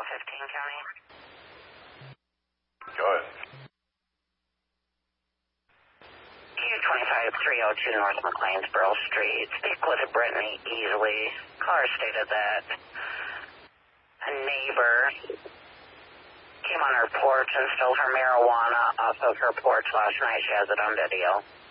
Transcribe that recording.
15 County. Go ahead. U25302 North McLeansboro Street. Speak with Brittany Easley. Caller stated that a neighbor came on her porch and stole her marijuana off of her porch last night. She has it on video.